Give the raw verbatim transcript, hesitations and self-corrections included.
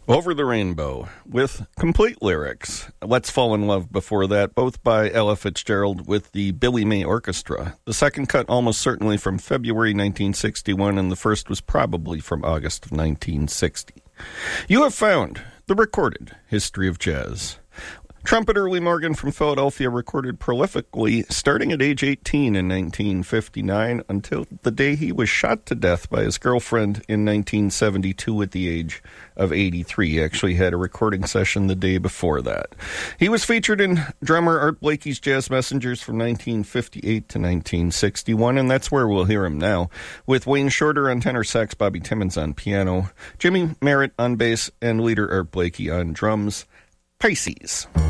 Over the Rainbow, with complete lyrics. Let's Fall in Love before that, both by Ella Fitzgerald with the Billy May Orchestra. The second cut almost certainly from February nineteen sixty-one, and the first was probably from August of nineteen sixty. You have found the recorded history of jazz. Trumpeter Lee Morgan from Philadelphia recorded prolifically starting at age eighteen in nineteen fifty-nine until the day he was shot to death by his girlfriend in nineteen seventy-two at the age of eighty-three. He actually had a recording session the day before that. He was featured in drummer Art Blakey's Jazz Messengers from nineteen fifty-eight to nineteen sixty-one, and that's where we'll hear him now, with Wayne Shorter on tenor sax, Bobby Timmons on piano, Jimmy Merritt on bass, and leader Art Blakey on drums. Pisces.